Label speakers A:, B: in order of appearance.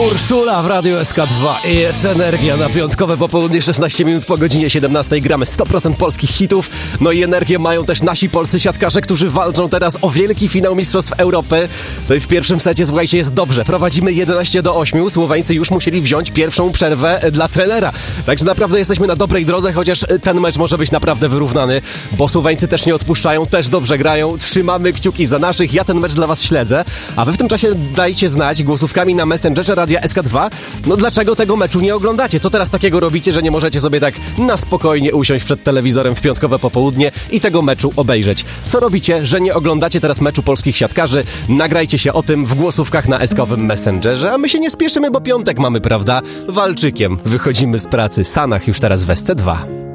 A: Urszula w Radiu SK2 i jest energia na piątkowe popołudnie, 16 minut po godzinie 17. Gramy 100% polskich hitów. No i energię mają też nasi polscy siatkarze, którzy walczą teraz o wielki finał Mistrzostw Europy. To i w pierwszym secie, słuchajcie, jest dobrze. Prowadzimy 11-8. Słoweńcy już musieli wziąć pierwszą przerwę dla trenera. Także naprawdę jesteśmy na dobrej drodze, chociaż ten mecz może być naprawdę wyrównany, bo Słoweńcy też nie odpuszczają, też dobrze grają. Trzymamy kciuki za naszych. Ja ten mecz dla was śledzę, a wy w tym czasie dajcie znać głosówkami na Messengerze Radia SK2, no dlaczego tego meczu nie oglądacie? Co teraz takiego robicie, że nie możecie sobie tak na spokojnie usiąść przed telewizorem w piątkowe popołudnie i tego meczu obejrzeć? Co robicie, że nie oglądacie teraz meczu polskich siatkarzy? Nagrajcie się o tym w głosówkach na SK-owym Messengerze, a my się nie spieszymy, bo piątek mamy, prawda? Walczykiem wychodzimy z pracy. Sanach już teraz w SC2.